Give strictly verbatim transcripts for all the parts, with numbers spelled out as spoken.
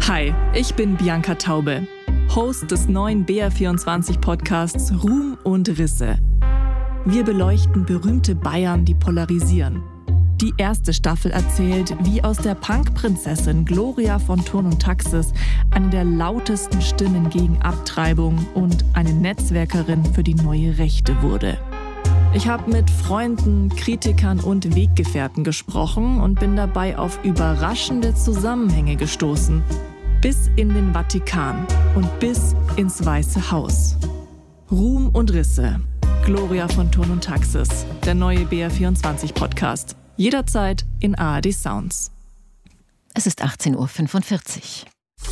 Hi, ich bin Bianca Taube, Host des neuen B R vierundzwanzig Podcasts Ruhm und Risse. Wir beleuchten berühmte Bayern, die polarisieren. Die erste Staffel erzählt, wie aus der Punk-Prinzessin Gloria von Thurn und Taxis eine der lautesten Stimmen gegen Abtreibung und eine Netzwerkerin für die neue Rechte wurde. Ich habe mit Freunden, Kritikern und Weggefährten gesprochen und bin dabei auf überraschende Zusammenhänge gestoßen. Bis in den Vatikan und bis ins Weiße Haus. Ruhm und Risse. Gloria von Thurn und Taxis. Der neue B R vierundzwanzig Podcast. Jederzeit in A R D Sounds. Es ist achtzehn Uhr fünfundvierzig.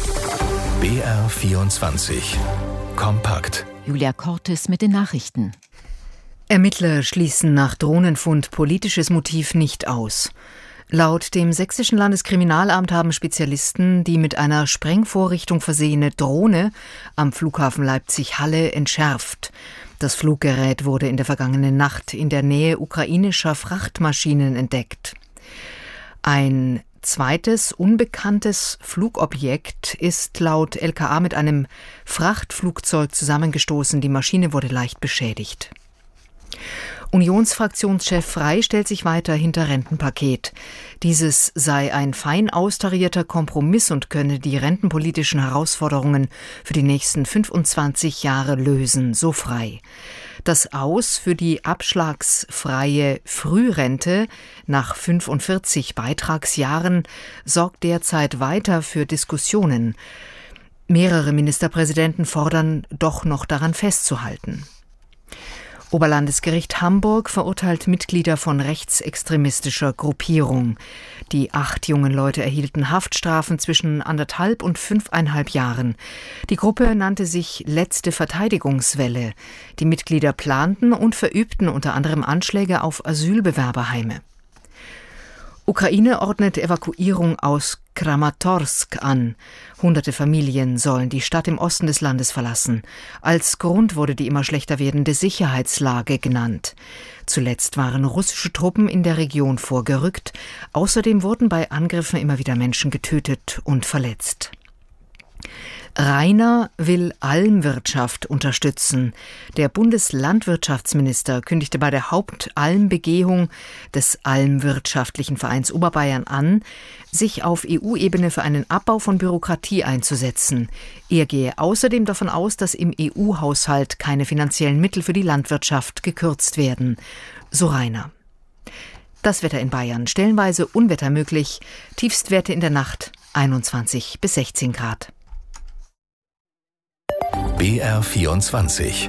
B R vierundzwanzig. Kompakt. Julia Cortes mit den Nachrichten. Ermittler schließen nach Drohnenfund politisches Motiv nicht aus. Laut dem sächsischen Landeskriminalamt haben Spezialisten die mit einer Sprengvorrichtung versehene Drohne am Flughafen Leipzig-Halle entschärft. Das Fluggerät wurde in der vergangenen Nacht in der Nähe ukrainischer Frachtmaschinen entdeckt. Ein zweites, unbekanntes Flugobjekt ist laut L K A mit einem Frachtflugzeug zusammengestoßen. Die Maschine wurde leicht beschädigt. Unionsfraktionschef Frey stellt sich weiter hinter Rentenpaket. Dieses sei ein fein austarierter Kompromiss und könne die rentenpolitischen Herausforderungen für die nächsten fünfundzwanzig Jahre lösen, so Frey. Das Aus für die abschlagsfreie Frührente nach fünfundvierzig Beitragsjahren sorgt derzeit weiter für Diskussionen. Mehrere Ministerpräsidenten fordern, doch noch daran festzuhalten. Oberlandesgericht Hamburg verurteilt Mitglieder von rechtsextremistischer Gruppierung. Die acht jungen Leute erhielten Haftstrafen zwischen anderthalb und fünfeinhalb Jahren. Die Gruppe nannte sich Letzte Verteidigungswelle. Die Mitglieder planten und verübten unter anderem Anschläge auf Asylbewerberheime. Ukraine ordnet Evakuierung aus Kramatorsk an. Hunderte Familien sollen die Stadt im Osten des Landes verlassen. Als Grund wurde die immer schlechter werdende Sicherheitslage genannt. Zuletzt waren russische Truppen in der Region vorgerückt. Außerdem wurden bei Angriffen immer wieder Menschen getötet und verletzt. Rainer will Almwirtschaft unterstützen. Der Bundeslandwirtschaftsminister kündigte bei der Hauptalmbegehung des Almwirtschaftlichen Vereins Oberbayern an, sich auf E U-Ebene für einen Abbau von Bürokratie einzusetzen. Er gehe außerdem davon aus, dass im E U-Haushalt keine finanziellen Mittel für die Landwirtschaft gekürzt werden. So Rainer. Das Wetter in Bayern. Stellenweise Unwetter möglich. Tiefstwerte in der Nacht einundzwanzig bis sechzehn Grad. B R vierundzwanzig.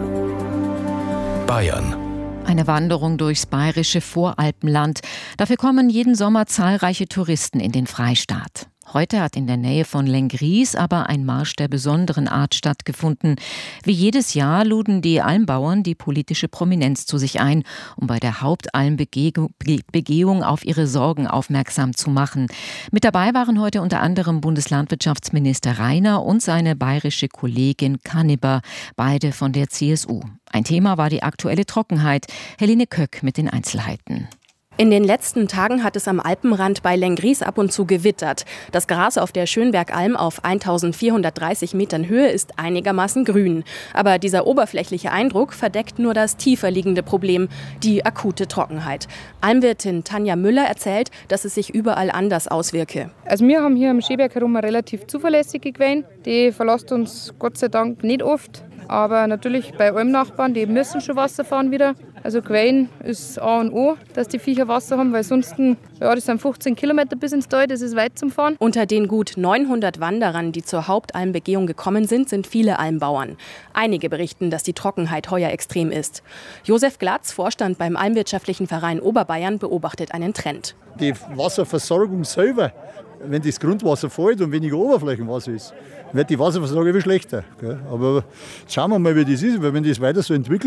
Bayern. Eine Wanderung durchs bayerische Voralpenland. Dafür kommen jeden Sommer zahlreiche Touristen in den Freistaat. Heute hat in der Nähe von Lenggries aber ein Marsch der besonderen Art stattgefunden. Wie jedes Jahr luden die Almbauern die politische Prominenz zu sich ein, um bei der Hauptalmbegehung auf ihre Sorgen aufmerksam zu machen. Mit dabei waren heute unter anderem Bundeslandwirtschaftsminister Rainer und seine bayerische Kollegin Kanneber, beide von der C S U. Ein Thema war die aktuelle Trockenheit. Helene Köck mit den Einzelheiten. In den letzten Tagen hat es am Alpenrand bei Lenggries ab und zu gewittert. Das Gras auf der Schönbergalm auf eintausendvierhundertdreißig Metern Höhe ist einigermaßen grün. Aber dieser oberflächliche Eindruck verdeckt nur das tiefer liegende Problem, die akute Trockenheit. Almwirtin Tanja Müller erzählt, dass es sich überall anders auswirke. Also wir haben hier am Schönberg herum eine relativ zuverlässige Quelle. Die verlässt uns Gott sei Dank nicht oft. Aber natürlich bei Almnachbarn, die müssen schon Wasser fahren wieder. Also Quellen ist A und O, dass die Viecher Wasser haben, weil sonst, ja, das sind fünfzehn Kilometer bis ins Tal, das ist weit zum Fahren. Unter den gut neunhundert Wanderern, die zur Hauptalmbegehung gekommen sind, sind viele Almbauern. Einige berichten, dass die Trockenheit heuer extrem ist. Josef Glatz, Vorstand beim Almwirtschaftlichen Verein Oberbayern, beobachtet einen Trend. Die Wasserversorgung selber, wenn das Grundwasser fällt und weniger Oberflächenwasser ist, wird die Wasserversorgung immer schlechter. Aber schauen wir mal, wie das ist, weil wenn das weiter so entwickelt,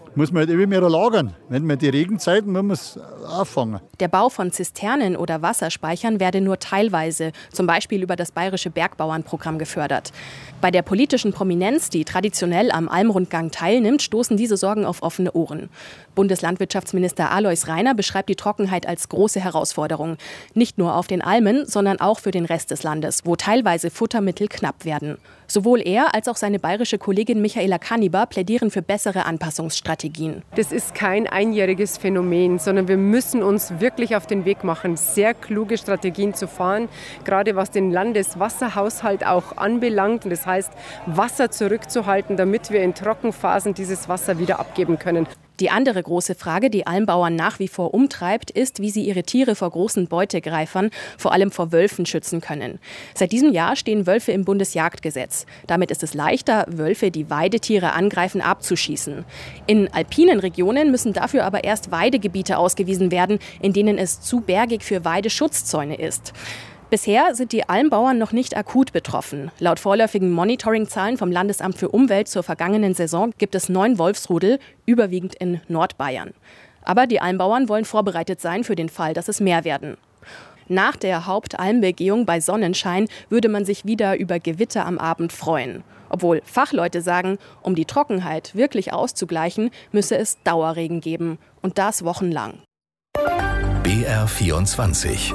muss man halt immer mehr lagern. Wenn man die Regenzeiten, muss man es auffangen. Der Bau von Zisternen oder Wasserspeichern werde nur teilweise, zum Beispiel über das Bayerische Bergbauernprogramm, gefördert. Bei der politischen Prominenz, die traditionell am Almrundgang teilnimmt, stoßen diese Sorgen auf offene Ohren. Bundeslandwirtschaftsminister Alois Rainer beschreibt die Trockenheit als große Herausforderung. Nicht nur auf den Almen, sondern auch für den Rest des Landes, wo teilweise Futtermittel knapp werden. Sowohl er als auch seine bayerische Kollegin Michaela Kaniber plädieren für bessere Anpassungsstrategien. Das ist kein einjähriges Phänomen, sondern wir müssen uns wirklich auf den Weg machen, sehr kluge Strategien zu fahren, gerade was den Landeswasserhaushalt auch anbelangt. Und das heißt, Wasser zurückzuhalten, damit wir in Trockenphasen dieses Wasser wieder abgeben können. Die andere große Frage, die Almbauern nach wie vor umtreibt, ist, wie sie ihre Tiere vor großen Beutegreifern, vor allem vor Wölfen, schützen können. Seit diesem Jahr stehen Wölfe im Bundesjagdgesetz. Damit ist es leichter, Wölfe, die Weidetiere angreifen, abzuschießen. In alpinen Regionen müssen dafür aber erst Weidegebiete ausgewiesen werden, in denen es zu bergig für Weideschutzzäune ist. Bisher sind die Almbauern noch nicht akut betroffen. Laut vorläufigen Monitoring-Zahlen vom Landesamt für Umwelt zur vergangenen Saison gibt es neun Wolfsrudel, überwiegend in Nordbayern. Aber die Almbauern wollen vorbereitet sein für den Fall, dass es mehr werden. Nach der Hauptalmbegehung bei Sonnenschein würde man sich wieder über Gewitter am Abend freuen. Obwohl Fachleute sagen, um die Trockenheit wirklich auszugleichen, müsse es Dauerregen geben. Und das wochenlang. B R vierundzwanzig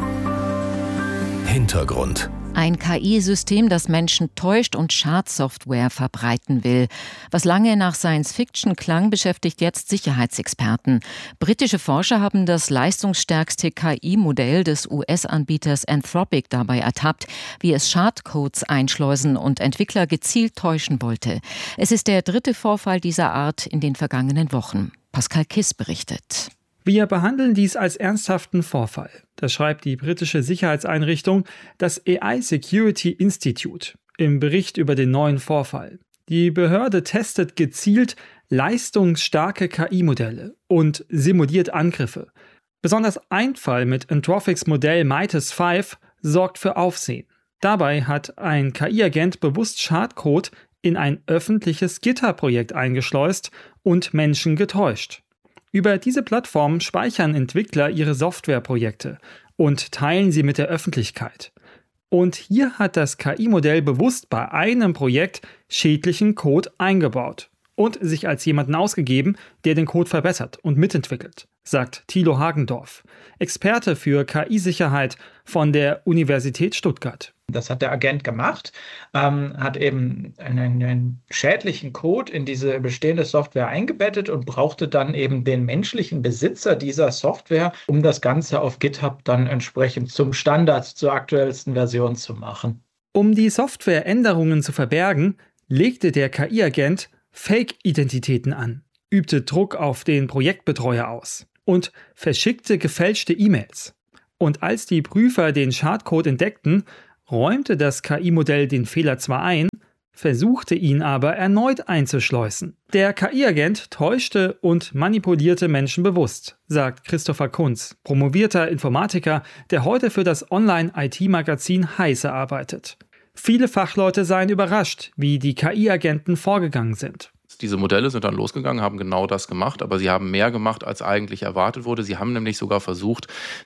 Hintergrund. Ein K I-System, das Menschen täuscht und Schadsoftware verbreiten will. Was lange nach Science-Fiction klang, beschäftigt jetzt Sicherheitsexperten. Britische Forscher haben das leistungsstärkste K I-Modell des U S-Anbieters Anthropic dabei ertappt, wie es Schadcodes einschleusen und Entwickler gezielt täuschen wollte. Es ist der dritte Vorfall dieser Art in den vergangenen Wochen. Pascal Kiss berichtet. Wir behandeln dies als ernsthaften Vorfall. Das schreibt die britische Sicherheitseinrichtung, das A I Security Institute, im Bericht über den neuen Vorfall. Die Behörde testet gezielt leistungsstarke K I-Modelle und simuliert Angriffe. Besonders ein Fall mit Anthropics Modell Midas fünf sorgt für Aufsehen. Dabei hat ein K I-Agent bewusst Schadcode in ein öffentliches GitHub-Projekt eingeschleust und Menschen getäuscht. Über diese Plattform speichern Entwickler ihre Softwareprojekte und teilen sie mit der Öffentlichkeit. Und hier hat das K I-Modell bewusst bei einem Projekt schädlichen Code eingebaut und sich als jemanden ausgegeben, der den Code verbessert und mitentwickelt, sagt Thilo Hagendorf, Experte für K I-Sicherheit von der Universität Stuttgart. Das hat der Agent gemacht, ähm, hat eben einen, einen schädlichen Code in diese bestehende Software eingebettet und brauchte dann eben den menschlichen Besitzer dieser Software, um das Ganze auf GitHub dann entsprechend zum Standard, zur aktuellsten Version zu machen. Um die Softwareänderungen zu verbergen, legte der K I-Agent Fake-Identitäten an, übte Druck auf den Projektbetreuer aus und verschickte gefälschte E-Mails. Und als die Prüfer den Schadcode entdeckten, räumte das K I-Modell den Fehler zwar ein, versuchte ihn aber erneut einzuschleusen. Der K I-Agent täuschte und manipulierte Menschen bewusst, sagt Christopher Kunz, promovierter Informatiker, der heute für das Online-I T-Magazin Heise arbeitet. Viele Fachleute seien überrascht, wie die K I-Agenten vorgegangen sind. Diese Modelle sind dann losgegangen, haben genau das gemacht, aber sie haben mehr gemacht, als eigentlich erwartet wurde. Sie haben nämlich sogar versucht,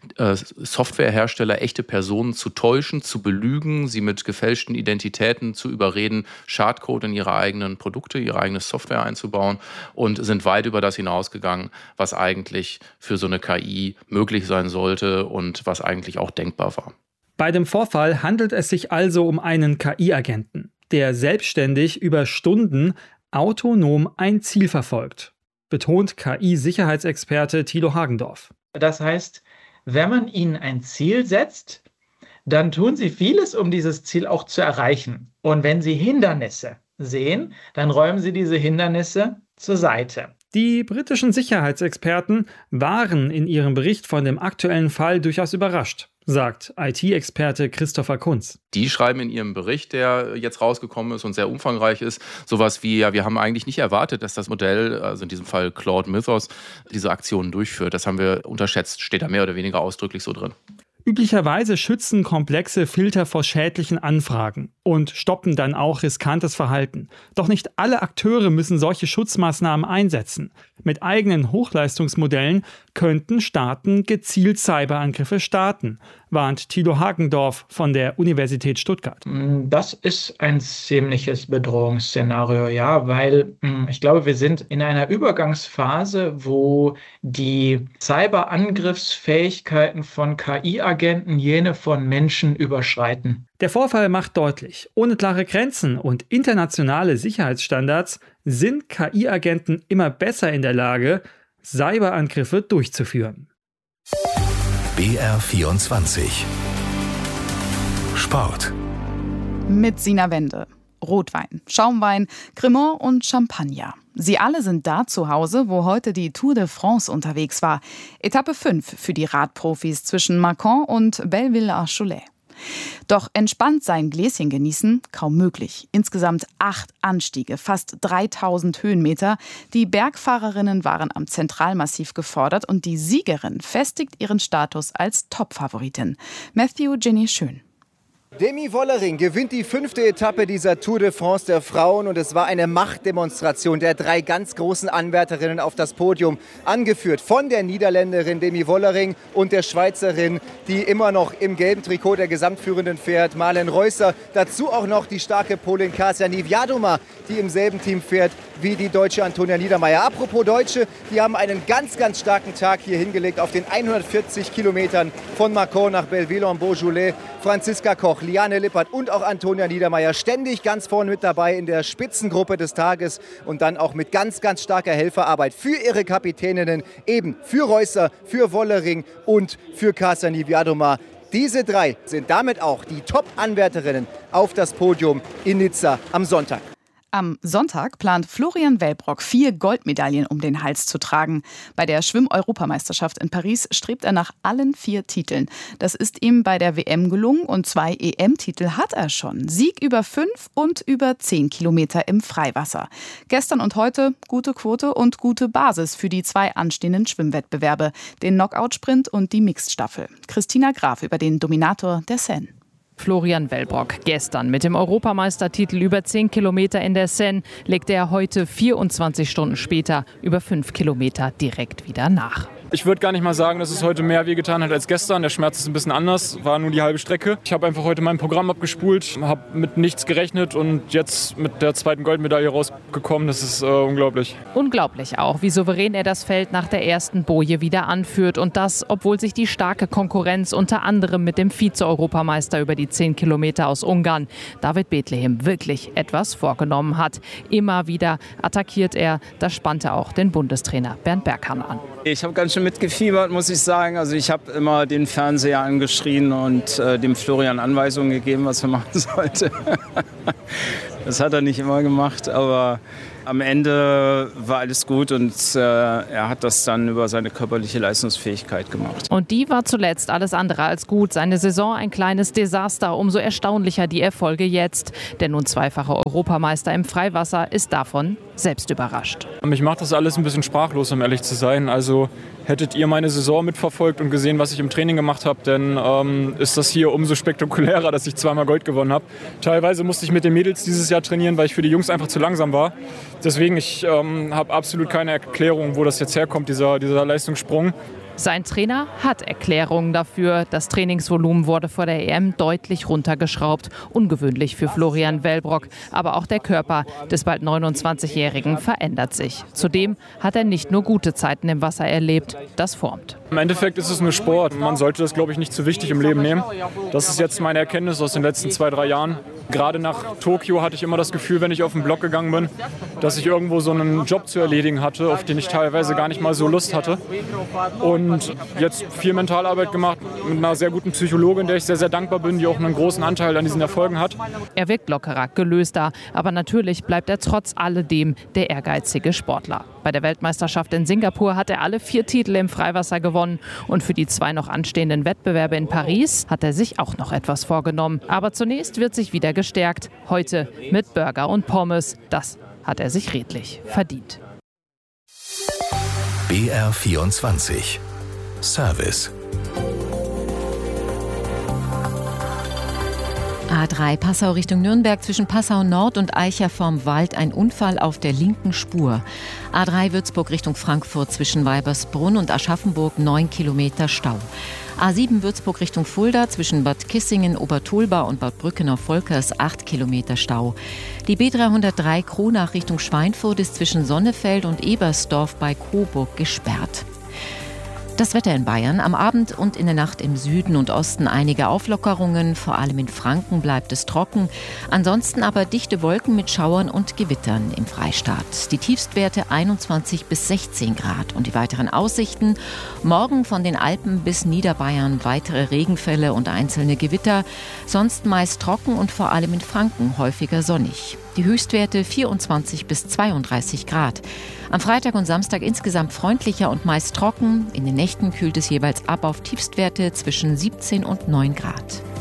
Softwarehersteller, echte Personen zu täuschen, zu belügen, sie mit gefälschten Identitäten zu überreden, Schadcode in ihre eigenen Produkte, ihre eigene Software einzubauen und sind weit über das hinausgegangen, was eigentlich für so eine K I möglich sein sollte und was eigentlich auch denkbar war. Bei dem Vorfall handelt es sich also um einen K I-Agenten, der selbstständig über Stunden autonom ein Ziel verfolgt, betont K I-Sicherheitsexperte Thilo Hagendorf. Das heißt, wenn man ihnen ein Ziel setzt, dann tun sie vieles, um dieses Ziel auch zu erreichen. Und wenn sie Hindernisse sehen, dann räumen sie diese Hindernisse zur Seite. Die britischen Sicherheitsexperten waren in ihrem Bericht von dem aktuellen Fall durchaus überrascht, sagt I T-Experte Christopher Kunz. Die schreiben in ihrem Bericht, der jetzt rausgekommen ist und sehr umfangreich ist, sowas wie, ja, wir haben eigentlich nicht erwartet, dass das Modell, also in diesem Fall Claude Mythos, diese Aktionen durchführt. Das haben wir unterschätzt, steht da mehr oder weniger ausdrücklich so drin. Üblicherweise schützen komplexe Filter vor schädlichen Anfragen und stoppen dann auch riskantes Verhalten. Doch nicht alle Akteure müssen solche Schutzmaßnahmen einsetzen. Mit eigenen Hochleistungsmodellen könnten Staaten gezielt Cyberangriffe starten, warnt Thilo Hagendorf von der Universität Stuttgart. Das ist ein ziemliches Bedrohungsszenario, ja, weil ich glaube, wir sind in einer Übergangsphase, wo die Cyberangriffsfähigkeiten von K I-Agenten jene von Menschen überschreiten. Der Vorfall macht deutlich, ohne klare Grenzen und internationale Sicherheitsstandards sind K I-Agenten immer besser in der Lage, Cyberangriffe durchzuführen. B R vierundzwanzig Sport mit Sina Wende. Rotwein, Schaumwein, Cremant und Champagner. Sie alle sind da zu Hause, wo heute die Tour de France unterwegs war. Etappe fünf für die Radprofis zwischen Mâcon und Belleville-Archolet. Doch entspannt sein Gläschen genießen, kaum möglich. Insgesamt acht Anstiege, fast dreitausend Höhenmeter. Die Bergfahrerinnen waren am Zentralmassiv gefordert und die Siegerin festigt ihren Status als Topfavoritin. Matthew Ginny Schön. Demi Vollering gewinnt die fünfte Etappe dieser Tour de France der Frauen und es war eine Machtdemonstration der drei ganz großen Anwärterinnen auf das Podium, angeführt von der Niederländerin Demi Vollering und der Schweizerin, die immer noch im gelben Trikot der Gesamtführenden fährt, Marlen Reusser. Dazu auch noch die starke Polin Kasia Niewiadoma, die im selben Team fährt wie die deutsche Antonia Niedermeier. Apropos Deutsche, die haben einen ganz, ganz starken Tag hier hingelegt auf den hundertvierzig Kilometern von Mâcon nach Belleville-en-Beaujolais. Franziska Koch, Liane Lippert und auch Antonia Niedermeier ständig ganz vorne mit dabei in der Spitzengruppe des Tages und dann auch mit ganz, ganz starker Helferarbeit für ihre Kapitäninnen, eben für Reusser, für Vollering und für Kasia Niewiadoma. Diese drei sind damit auch die Top-Anwärterinnen auf das Podium in Nizza am Sonntag. Am Sonntag plant Florian Wellbrock vier Goldmedaillen um den Hals zu tragen. Bei der Schwimm-Europameisterschaft in Paris strebt er nach allen vier Titeln. Das ist ihm bei der W M gelungen und zwei E M-Titel hat er schon. Sieg über fünf und über zehn Kilometer im Freiwasser. Gestern und heute gute Quote und gute Basis für die zwei anstehenden Schwimmwettbewerbe, den Knockout-Sprint und die Mixed-Staffel. Christina Graf über den Dominator der Seine. Florian Wellbrock gestern mit dem Europameistertitel über zehn Kilometer in der Seine legte er heute vierundzwanzig Stunden später über fünf Kilometer direkt wieder nach. Ich würde gar nicht mal sagen, dass es heute mehr wehgetan hat als gestern. Der Schmerz ist ein bisschen anders, war nur die halbe Strecke. Ich habe einfach heute mein Programm abgespult, habe mit nichts gerechnet und jetzt mit der zweiten Goldmedaille rausgekommen. Das ist äh, unglaublich. Unglaublich auch, wie souverän er das Feld nach der ersten Boje wieder anführt. Und das, obwohl sich die starke Konkurrenz unter anderem mit dem Vize-Europameister über die zehn Kilometer aus Ungarn, David Bethlehem, wirklich etwas vorgenommen hat. Immer wieder attackiert er. Das spannte auch den Bundestrainer Bernd Berghahn an. Ich habe ganz schön mitgefiebert, muss ich sagen. Also ich habe immer den Fernseher angeschrien und äh, dem Florian Anweisungen gegeben, was er machen sollte. Das hat er nicht immer gemacht, aber am Ende war alles gut und äh, er hat das dann über seine körperliche Leistungsfähigkeit gemacht. Und die war zuletzt alles andere als gut. Seine Saison ein kleines Desaster. Umso erstaunlicher die Erfolge jetzt. Der nun zweifache Europameister im Freiwasser ist davon selbst überrascht. Mich macht das alles ein bisschen sprachlos, um ehrlich zu sein. Also hättet ihr meine Saison mitverfolgt und gesehen, was ich im Training gemacht habe, dann ähm, ist das hier umso spektakulärer, dass ich zweimal Gold gewonnen habe. Teilweise musste ich mit den Mädels dieses Jahr trainieren, weil ich für die Jungs einfach zu langsam war. Deswegen, ich ähm, habe absolut keine Erklärung, wo das jetzt herkommt, dieser, dieser Leistungssprung. Sein Trainer hat Erklärungen dafür. Das Trainingsvolumen wurde vor der E M deutlich runtergeschraubt. Ungewöhnlich für Florian Wellbrock. Aber auch der Körper des bald neunundzwanzigjährigen verändert sich. Zudem hat er nicht nur gute Zeiten im Wasser erlebt. Das formt. Im Endeffekt ist es nur Sport. Man sollte das, glaube ich, nicht zu wichtig im Leben nehmen. Das ist jetzt meine Erkenntnis aus den letzten zwei, drei Jahren. Gerade nach Tokio hatte ich immer das Gefühl, wenn ich auf den Block gegangen bin, dass ich irgendwo so einen Job zu erledigen hatte, auf den ich teilweise gar nicht mal so Lust hatte. Und jetzt viel Mentalarbeit gemacht mit einer sehr guten Psychologin, der ich sehr, sehr dankbar bin, die auch einen großen Anteil an diesen Erfolgen hat. Er wirkt lockerer, gelöster, aber natürlich bleibt er trotz alledem der ehrgeizige Sportler. Bei der Weltmeisterschaft in Singapur hat er alle vier Titel im Freiwasser gewonnen und für die zwei noch anstehenden Wettbewerbe in Paris hat er sich auch noch etwas vorgenommen. Aber zunächst wird sich wieder gestärkt, heute mit Burger und Pommes. Das hat er sich redlich verdient. B R vierundzwanzig Service. A drei Passau Richtung Nürnberg zwischen Passau Nord und Eicher vorm Wald ein Unfall auf der linken Spur. A drei Würzburg Richtung Frankfurt zwischen Weibersbrunn und Aschaffenburg neun Kilometer Stau. A sieben Würzburg Richtung Fulda zwischen Bad Kissingen, Obertolba und Bad Brückenau-Volkers acht Kilometer Stau. Die B dreihundertdrei Kronach Richtung Schweinfurt ist zwischen Sonnefeld und Ebersdorf bei Coburg gesperrt. Das Wetter in Bayern. Am Abend und in der Nacht im Süden und Osten einige Auflockerungen. Vor allem in Franken bleibt es trocken. Ansonsten aber dichte Wolken mit Schauern und Gewittern im Freistaat. Die Tiefstwerte einundzwanzig bis sechzehn Grad. Und die weiteren Aussichten. Morgen von den Alpen bis Niederbayern weitere Regenfälle und einzelne Gewitter. Sonst meist trocken und vor allem in Franken häufiger sonnig. Die Höchstwerte vierundzwanzig bis zweiunddreißig Grad. Am Freitag und Samstag insgesamt freundlicher und meist trocken. In den Nächten kühlt es jeweils ab auf Tiefstwerte zwischen siebzehn und neun Grad.